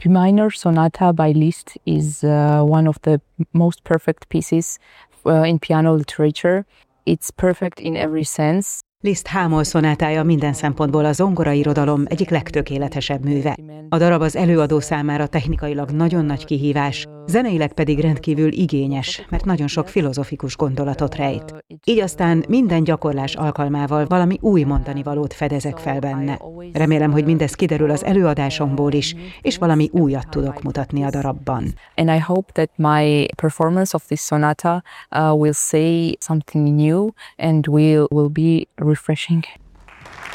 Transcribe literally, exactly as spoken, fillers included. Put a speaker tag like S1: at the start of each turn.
S1: P minor sonata by Liszt is uh, one of the most perfect pieces uh, in piano literature. It's perfect in every sense.
S2: Liszt H-moll szonátája minden szempontból a zongorairodalom egyik legtökéletesebb műve. A darab az előadó számára technikailag nagyon nagy kihívás, zeneileg pedig rendkívül igényes, mert nagyon sok filozofikus gondolatot rejt. Így aztán minden gyakorlás alkalmával valami új mondanivalót fedezek fel benne. Remélem, hogy mindez kiderül az előadásomból is, és valami újat tudok mutatni a darabban.
S1: And I hope that my performance of this sonata uh, will say something new and will will be refreshing.